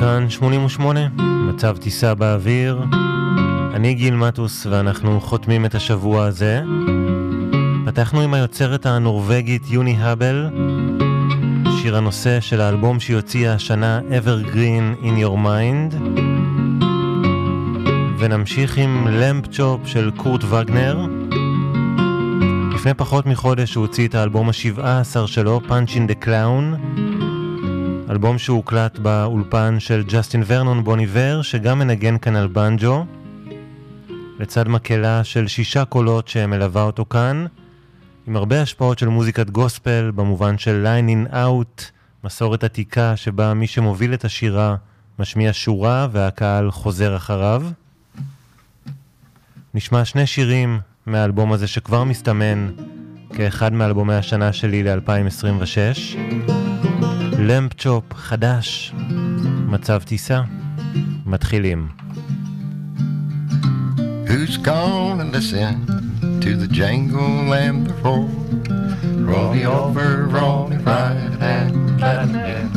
כאן 88, מצב טיסה באוויר. אני גיל מטוס ואנחנו חותמים את השבוע הזה. פתחנו עם היוצרת הנורווגית יוני הבל, שיר הנושא של האלבום שיוציא השנה Evergreen in Your Mind. ונמשיך עם למפ צ'ופ של קורט וגנר. לפני פחות מחודש הוא הוציא את האלבום ה-17 שלו, Punch in the Clown, אלבום שהוקלט באולפן של ג'סטין ורנון בוניבר, שגם מנגן כאן על בנג'ו, לצד מקהלה של 6 קולות שמלווה אותו כאן, עם הרבה השפעות של מוזיקת גוספל, במובן של Lining Out, מסורת עתיקה שבה מי שמוביל את השירה משמיע שורה והקהל חוזר אחריו. נשמע 2 שירים מהאלבום הזה שכבר מסתמן כאחד מאלבומי השנה שלי ל-2026. למפ צ'ופ חדש, מצב טיסה, מתחילים. Who's gonna listen to the jangle and the roll? Roll me over, roll me right and let me in.